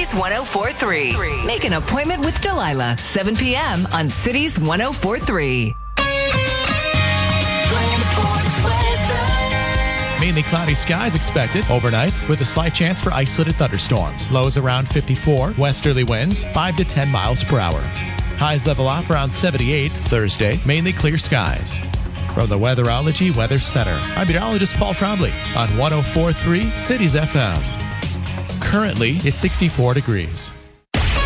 Cities 104.3. Make an appointment with Delilah, 7 p.m. on Cities 104.3. Mainly cloudy skies expected overnight with a slight chance for isolated thunderstorms. Lows around 54, westerly winds 5 to 10 miles per hour. Highs level off around 78 Thursday, mainly clear skies. From the Weatherology Weather Center, I'm meteorologist Paul Trombley on 104.3 Cities FM. Currently, it's 64 degrees.